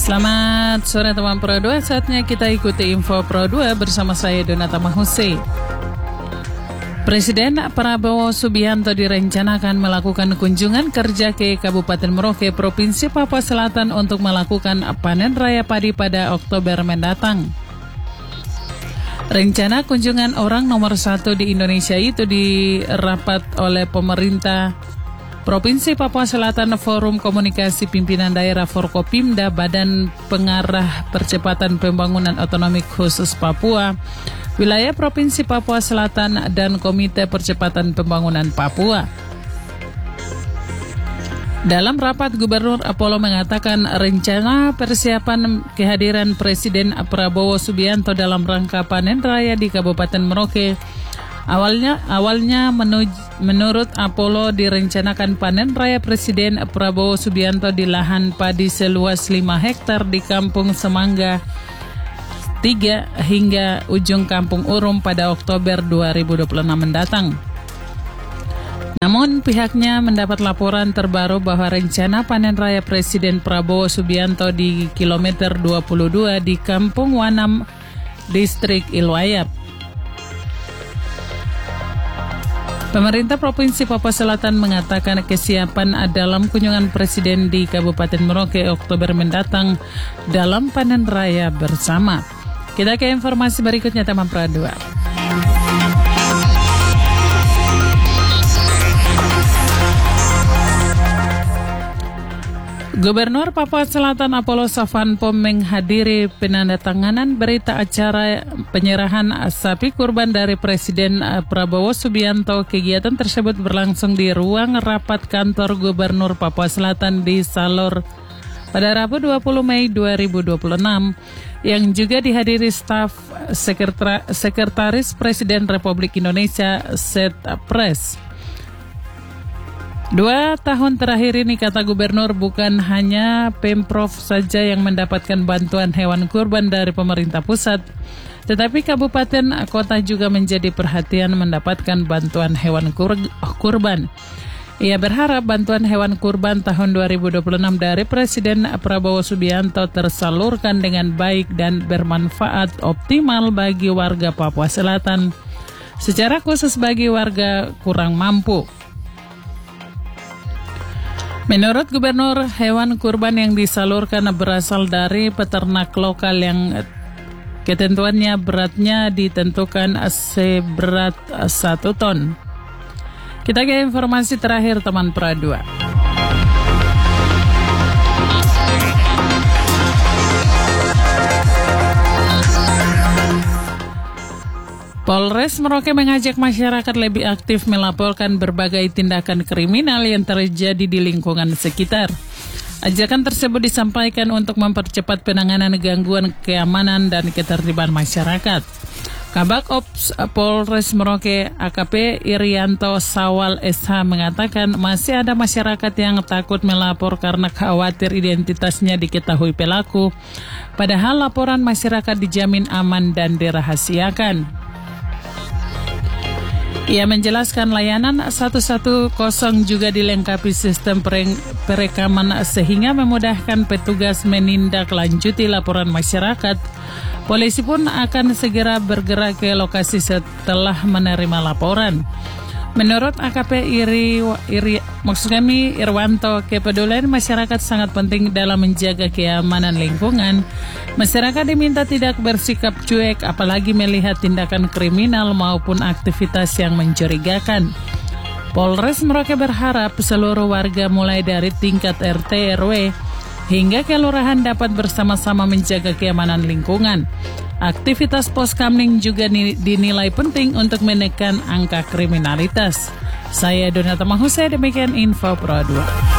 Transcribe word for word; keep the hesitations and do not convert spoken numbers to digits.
Selamat sore teman Pro dua, saatnya kita ikuti info Pro dua bersama saya Donata Mahuse. Presiden Prabowo Subianto direncanakan melakukan kunjungan kerja ke Kabupaten Merauke, Provinsi Papua Selatan untuk melakukan panen raya padi pada Oktober mendatang. Rencana kunjungan orang nomor satu di Indonesia itu dirapat oleh pemerintah Provinsi Papua Selatan, Forum Komunikasi Pimpinan Daerah Forkopimda, Badan Pengarah Percepatan Pembangunan Otonomi Khusus Papua, Wilayah Provinsi Papua Selatan, dan Komite Percepatan Pembangunan Papua. Dalam rapat, Gubernur Apollo mengatakan rencana persiapan kehadiran Presiden Prabowo Subianto dalam rangka panen raya di Kabupaten Merauke. Awalnya, awalnya menuj, menurut Apollo direncanakan panen raya Presiden Prabowo Subianto di lahan padi seluas lima hektar di Kampung Semangga tiga hingga ujung Kampung Urum pada Oktober dua ribu dua puluh enam mendatang. Namun pihaknya mendapat laporan terbaru bahwa rencana panen raya Presiden Prabowo Subianto di kilometer dua puluh dua di Kampung Wanam, Distrik Ilwayap. Pemerintah Provinsi Papua Selatan mengatakan kesiapan dalam kunjungan Presiden di Kabupaten Merauke Oktober mendatang dalam panen raya bersama. Kita ke informasi berikutnya teman Pro dua. Gubernur Papua Selatan Apollo Savanpo menghadiri penandatanganan berita acara penyerahan sapi kurban dari Presiden Prabowo Subianto. Kegiatan tersebut berlangsung di ruang rapat kantor Gubernur Papua Selatan di Salor pada Rabu dua puluh Mei dua ribu dua puluh enam yang juga dihadiri staf sekretar- Sekretaris Presiden Republik Indonesia Setpres. Dua tahun terakhir ini, kata Gubernur, bukan hanya Pemprov saja yang mendapatkan bantuan hewan kurban dari pemerintah pusat, tetapi kabupaten kota juga menjadi perhatian mendapatkan bantuan hewan kur- kurban. Ia berharap bantuan hewan kurban tahun dua ribu dua puluh enam dari Presiden Prabowo Subianto tersalurkan dengan baik dan bermanfaat optimal bagi warga Papua Selatan, secara khusus bagi warga kurang mampu. Menurut Gubernur, hewan kurban yang disalurkan berasal dari peternak lokal yang ketentuannya beratnya ditentukan seberat satu ton. Kita ke informasi terakhir teman Pro dua. Polres Merauke mengajak masyarakat lebih aktif melaporkan berbagai tindakan kriminal yang terjadi di lingkungan sekitar. Ajakan tersebut disampaikan untuk mempercepat penanganan gangguan keamanan dan ketertiban masyarakat. Kabak Ops Polres Merauke A K P Irianto Sawal S H mengatakan masih ada masyarakat yang takut melapor karena khawatir identitasnya diketahui pelaku, padahal laporan masyarakat dijamin aman dan dirahasiakan. Ia menjelaskan layanan seratus sepuluh juga dilengkapi sistem perekaman sehingga memudahkan petugas menindaklanjuti laporan masyarakat. Polisi pun akan segera bergerak ke lokasi setelah menerima laporan. Menurut A K P Iri, Iri maksud kami Irwanto, kepedulian masyarakat sangat penting dalam menjaga keamanan lingkungan. Masyarakat diminta tidak bersikap cuek apalagi melihat tindakan kriminal maupun aktivitas yang mencurigakan. Polres Merauke berharap seluruh warga mulai dari tingkat R T R W hingga kelurahan dapat bersama-sama menjaga keamanan lingkungan. Aktivitas poskamling juga dinilai penting untuk menekan angka kriminalitas. Saya Donata Mahuse, demikian info Pro dua.